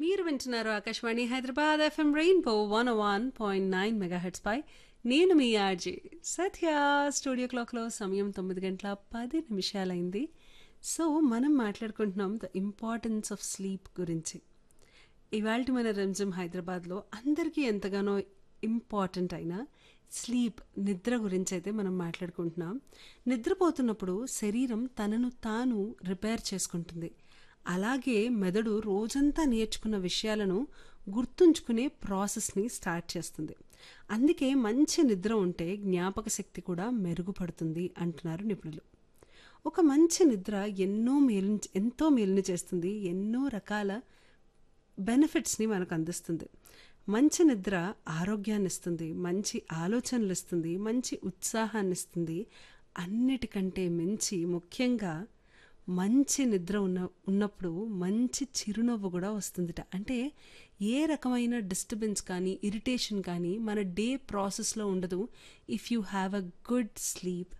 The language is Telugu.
మీరు వింటున్నారు Akashvani Hyderabad FM rainbow 101.9 megahertz పై నేను మీ ఆర్జే సత్య. స్టూడియో క్లాక్లో సమయం 9:10 సో మనం మాట్లాడుకుంటున్నాం ద ఇంపార్టెన్స్ ఆఫ్ స్లీప్ గురించి. ఇవాళ మన రంజం హైదరాబాద్లో అందరికీ ఎంతగానో ఇంపార్టెంట్ అయిన స్లీప్, నిద్ర గురించి అయితే మనం మాట్లాడుకుంటున్నాం. నిద్రపోతున్నప్పుడు శరీరం తనను తాను రిపేర్ చేసుకుంటుంది. అలాగే మెదడు రోజంతా నేర్చుకున్న విషయాలను గుర్తుంచుకునే ప్రాసెస్ని స్టార్ట్ చేస్తుంది. అందుకే మంచి నిద్ర ఉంటే జ్ఞాపక శక్తి కూడా మెరుగుపడుతుంది అంటున్నారు నిపుణులు. ఒక మంచి నిద్ర ఎంతో మేలుని చేస్తుంది, ఎన్నో రకాల బెనిఫిట్స్ని మనకు అందిస్తుంది. మంచి నిద్ర ఆరోగ్యాన్ని ఇస్తుంది, మంచి ఆలోచనలు ఇస్తుంది, మంచి ఉత్సాహాన్ని ఇస్తుంది. అన్నిటికంటే మించి ముఖ్యంగా మంచి నిద్ర ఉన్నప్పుడు మంచి చిరునవ్వు కూడా వస్తుందిట. అంటే ఏ రకమైన డిస్టర్బెన్స్ కానీ ఇరిటేషన్ కానీ మన డే ప్రాసెస్లో ఉండదు if you have a good sleep